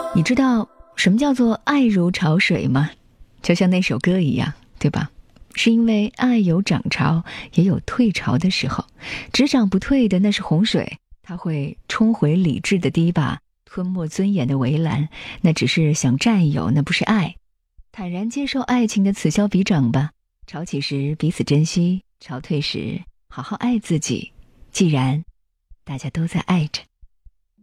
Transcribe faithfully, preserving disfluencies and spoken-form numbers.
你知道什么叫做爱如潮水吗？就像那首歌一样，对吧？是因为爱有涨潮也有退潮的时候，只涨不退的那是洪水，它会冲回理智的堤坝，吞没尊严的围栏，那只是想占有，那不是爱。坦然接受爱情的此消彼长吧，潮起时彼此珍惜，潮退时好好爱自己，既然大家都在爱着。